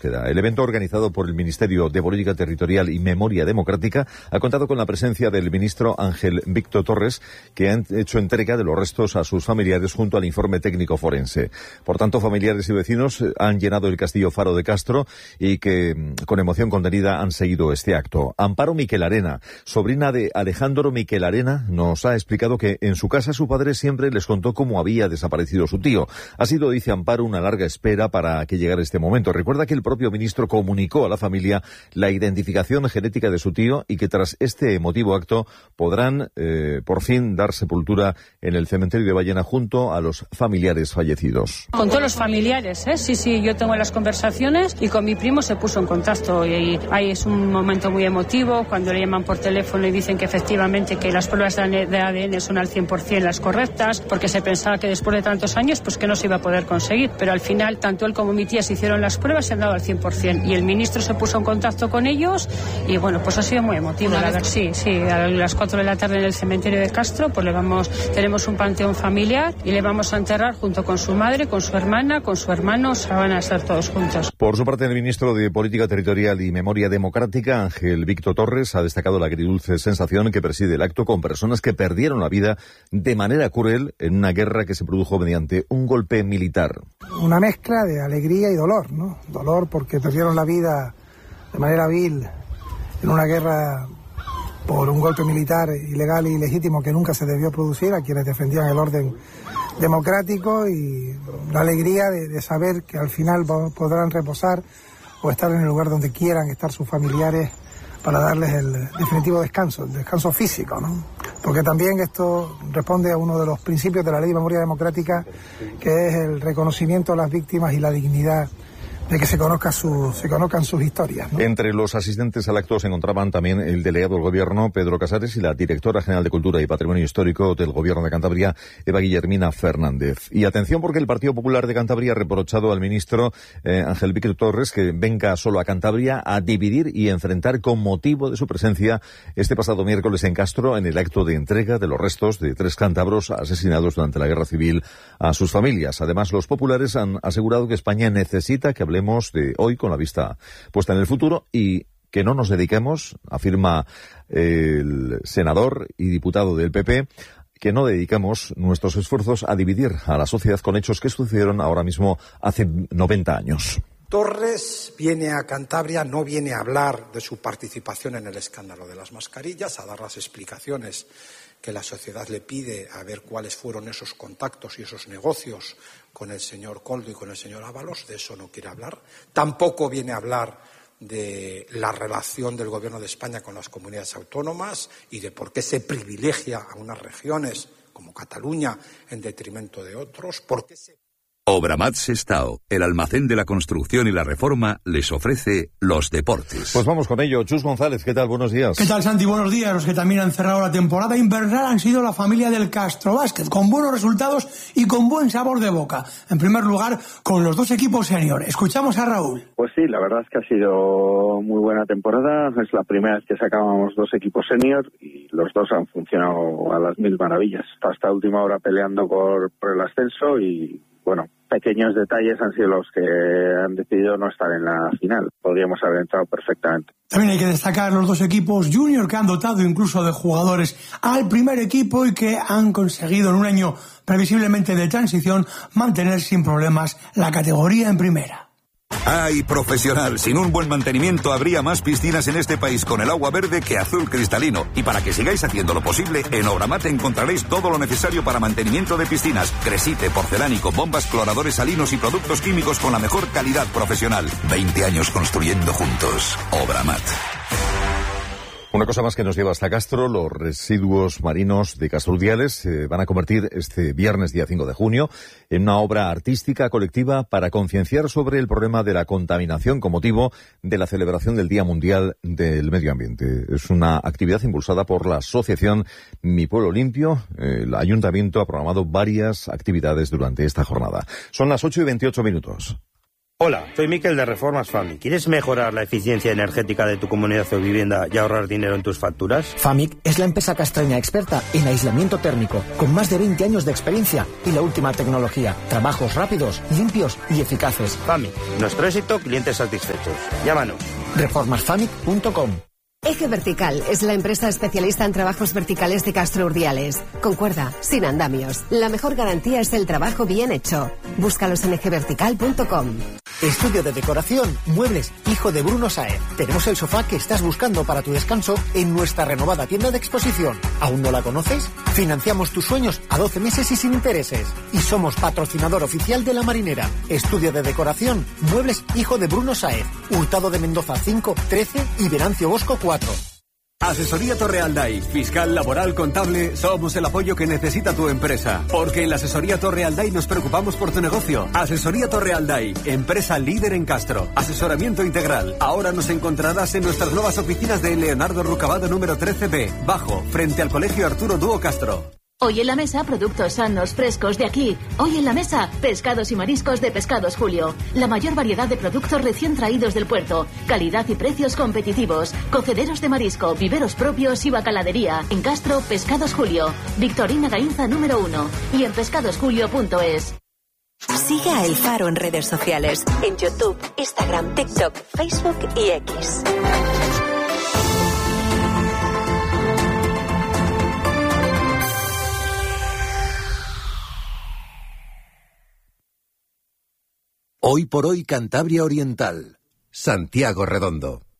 búsqueda. El evento, organizado por el Ministerio de Política Territorial y Memoria Democrática, ha contado con la presencia del ministro Ángel Víctor Torres, que ha hecho entrega de los restos a sus familiares junto al informe técnico forense. Por tanto, familiares y vecinos han llenado el Castillo Faro de Castro y que, con emoción contenida, han seguido este acto. Amparo Miquelarena, sobrina de Alejandro Miquelarena, nos ha explicado que en su casa su padre siempre les contó cómo había desaparecido su tío. Ha sido, dice Amparo, una larga espera para que llegara este momento. Recuerda que el propio ministro comunicó a la familia la identificación genética de su tío y que tras este emotivo acto podrán por fin dar sepultura en el cementerio de Ballena junto a los familiares fallecidos. Con todos los familiares, sí, yo tengo las conversaciones y con mi primo se puso en contacto y ahí es un momento muy emotivo cuando le llaman por teléfono y dicen que efectivamente que las pruebas de ADN son al 100% las correctas, porque se pensaba que después de tantos años pues que no se iba a poder conseguir, pero al final tanto él como mi tía se hicieron las pruebas y han dado al 100% y el ministro se puso en contacto con ellos y bueno, pues ha sido muy emotivo, la verdad. Sí, a las 4 de la tarde en el cementerio de Castro pues tenemos un panteón familiar y le vamos a enterrar junto con su madre, con su hermana, con su hermano, van a estar todos juntos. Por su parte, el ministro de Política Territorial y Memoria Democrática, Ángel Víctor Torres, ha destacado la agridulce sensación que preside el acto con personas que perdieron la vida de manera cruel en una guerra que se produjo mediante un golpe militar. Una mezcla de alegría y dolor, ¿no? Dolor porque perdieron la vida de manera vil en una guerra por un golpe militar ilegal e ilegítimo que nunca se debió producir a quienes defendían el orden democrático, y la alegría de saber que al final podrán reposar o estar en el lugar donde quieran estar sus familiares para darles el definitivo descanso, el descanso físico, ¿no? Porque también esto responde a uno de los principios de la Ley de Memoria Democrática, que es el reconocimiento a las víctimas y la dignidad de que se conozcan sus historias, ¿no? Entre los asistentes al acto se encontraban también el delegado del Gobierno, Pedro Casares, y la directora general de Cultura y Patrimonio Histórico del Gobierno de Cantabria, Eva Guillermina Fernández. Y atención, porque el Partido Popular de Cantabria ha reprochado al ministro Ángel Víctor Torres que venga solo a Cantabria a dividir y enfrentar con motivo de su presencia este pasado miércoles en Castro en el acto de entrega de los restos de 3 cántabros asesinados durante la Guerra Civil a sus familias. Además, los populares han asegurado que España necesita que hablemos de hoy con la vista puesta en el futuro y que no nos dediquemos, afirma el senador y diputado del PP, que no dediquemos nuestros esfuerzos a dividir a la sociedad con hechos que sucedieron ahora mismo hace 90 años. Torres viene a Cantabria, no viene a hablar de su participación en el escándalo de las mascarillas, a dar las explicaciones que la sociedad le pide, a ver cuáles fueron esos contactos y esos negocios con el señor Koldo y con el señor Ábalos. De eso no quiere hablar. Tampoco viene a hablar de la relación del Gobierno de España con las comunidades autónomas y de por qué se privilegia a unas regiones como Cataluña en detrimento de otros. ¿Por qué se... Obramat Sestao, el almacén de la construcción y la reforma, les ofrece los deportes. Pues vamos con ello. Chus González, ¿qué tal? Buenos días. ¿Qué tal, Santi? Buenos días. Los que también han cerrado la temporada invernal han sido la familia del Castro Basket, con buenos resultados y con buen sabor de boca. En primer lugar, con los 2 equipos senior. Escuchamos a Raúl. Pues sí, la verdad es que ha sido muy buena temporada. Es la primera vez que sacábamos 2 equipos senior y los 2 han funcionado a las mil maravillas. Hasta última hora peleando por el ascenso y, bueno, pequeños detalles han sido los que han decidido no estar en la final. Podríamos haber entrado perfectamente. También hay que destacar los 2 equipos junior que han dotado incluso de jugadores al primer equipo y que han conseguido en un año previsiblemente de transición mantener sin problemas la categoría en primera. ¡Ay, profesional! Sin un buen mantenimiento habría más piscinas en este país con el agua verde que azul cristalino. Y para que sigáis haciendo lo posible, en Obramat encontraréis todo lo necesario para mantenimiento de piscinas. Cresite, porcelánico, bombas, cloradores salinos y productos químicos con la mejor calidad profesional. 20 años construyendo juntos. Obramat. Una cosa más que nos lleva hasta Castro, los residuos marinos de Castro Urdiales se van a convertir este viernes, día 5 de junio, en una obra artística colectiva para concienciar sobre el problema de la contaminación con motivo de la celebración del Día Mundial del Medio Ambiente. Es una actividad impulsada por la asociación Mi Pueblo Limpio. El ayuntamiento ha programado varias actividades durante esta jornada. Son las 8:28. Hola, soy Miquel de Reformas FAMIC. ¿Quieres mejorar la eficiencia energética de tu comunidad o vivienda y ahorrar dinero en tus facturas? FAMIC es la empresa castreña experta en aislamiento térmico, con más de 20 años de experiencia y la última tecnología. Trabajos rápidos, limpios y eficaces. FAMIC, nuestro éxito, clientes satisfechos. Llámanos. Reformasfamic.com. Eje Vertical es la empresa especialista en trabajos verticales de Castro Urdiales. Con cuerda, sin andamios. La mejor garantía es el trabajo bien hecho. Búscalos en ejevertical.com. Estudio de decoración, muebles, hijo de Bruno Saez. Tenemos el sofá que estás buscando para tu descanso en nuestra renovada tienda de exposición. ¿Aún no la conoces? Financiamos tus sueños a 12 meses y sin intereses. Y somos patrocinador oficial de La Marinera. Estudio de decoración, muebles, hijo de Bruno Saez. Hurtado de Mendoza 5, 13 y Venancio Bosco 4. Asesoría Torrealday, fiscal, laboral, contable, somos el apoyo que necesita tu empresa. Porque en la Asesoría Torrealday nos preocupamos por tu negocio. Asesoría Torrealday, empresa líder en Castro. Asesoramiento integral. Ahora nos encontrarás en nuestras nuevas oficinas de Leonardo Rucabado número 13B, Bajo, frente al Colegio Arturo Dúo Castro. Hoy en la mesa, productos sanos, frescos de aquí. Hoy en la mesa, pescados y mariscos de Pescados Julio. La mayor variedad de productos recién traídos del puerto. Calidad y precios competitivos. Cocederos de marisco, viveros propios y bacaladería. En Castro, Pescados Julio. Victorina Gainza número 1. Y en pescadosjulio.es. Sigue a El Faro en redes sociales. En YouTube, Instagram, TikTok, Facebook y X. Hoy por hoy Cantabria Oriental. Santiago Redondo.